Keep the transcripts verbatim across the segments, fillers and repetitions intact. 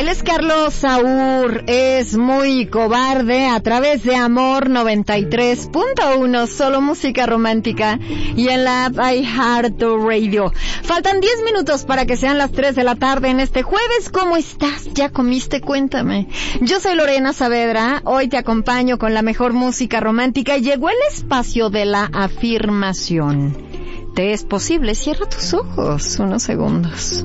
Él es Carlos Saúl, es muy cobarde a través de Amor noventa y tres punto uno, solo música romántica, y en la app iHeartRadio. Faltan diez minutos para que sean las tres de la tarde en este jueves. ¿Cómo estás? ¿Ya comiste? Cuéntame. Yo soy Lorena Saavedra, hoy te acompaño con la mejor música romántica y llegó el espacio de la afirmación. ¿Te es posible? Cierra tus ojos unos segundos.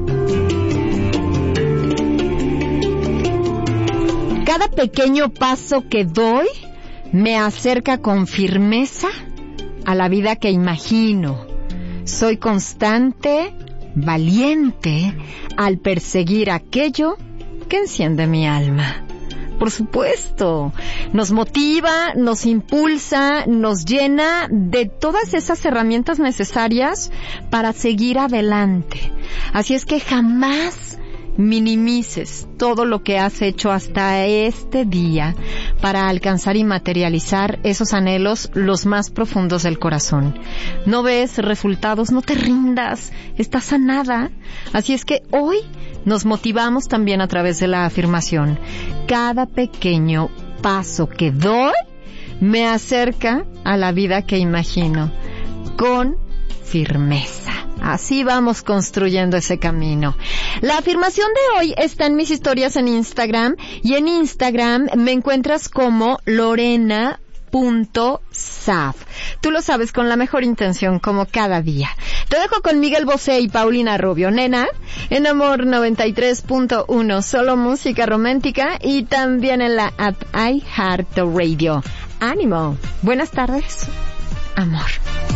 Cada pequeño paso que doy me acerca con firmeza a la vida que imagino. Soy constante, valiente al perseguir aquello que enciende mi alma. Por supuesto, nos motiva, nos impulsa, nos llena de todas esas herramientas necesarias para seguir adelante. Así es que jamás minimices todo lo que has hecho hasta este día para alcanzar y materializar esos anhelos los más profundos del corazón. No ves resultados, no te rindas, estás a nada. Así es que hoy nos motivamos también a través de la afirmación. Cada pequeño paso que doy me acerca a la vida que imagino, con firmeza. Así vamos construyendo ese camino. La afirmación de hoy está en mis historias en Instagram, y en Instagram me encuentras como Lorena punto saf. Tú lo sabes, con la mejor intención, como cada día. Te dejo con Miguel Bosé y Paulina Rubio, nena, en Amor noventa y tres punto uno, solo música romántica, y también en la app iHeartRadio. ¡Ánimo! Buenas tardes, amor.